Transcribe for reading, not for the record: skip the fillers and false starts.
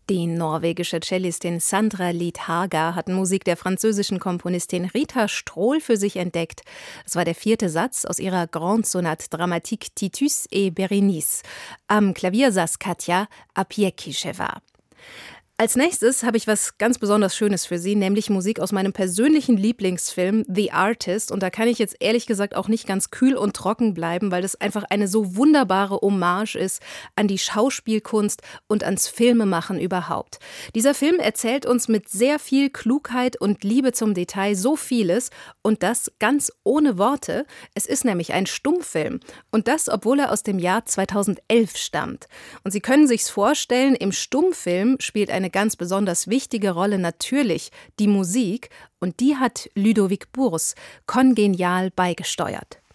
Die norwegische Cellistin Sandra Lied Haga hat Musik der französischen Komponistin Rita Strohl für sich entdeckt. Es war der 4. Satz aus ihrer Grande Sonate Dramatique Titus et Berenice. Am Klavier saß Katja Apiekischewa. Als nächstes habe ich was ganz besonders Schönes für Sie, nämlich Musik aus meinem persönlichen Lieblingsfilm The Artist. Und da kann ich jetzt ehrlich gesagt auch nicht ganz kühl und trocken bleiben, weil das einfach eine so wunderbare Hommage ist an die Schauspielkunst und ans Filmemachen überhaupt. Dieser Film erzählt uns mit sehr viel Klugheit und Liebe zum Detail so vieles und das ganz ohne Worte. Es ist nämlich ein Stummfilm und das, obwohl er aus dem Jahr 2011 stammt. Und Sie können sich's vorstellen, im Stummfilm spielt eine ganz besonders wichtige Rolle natürlich die Musik und die hat Ludovic Bours kongenial beigesteuert.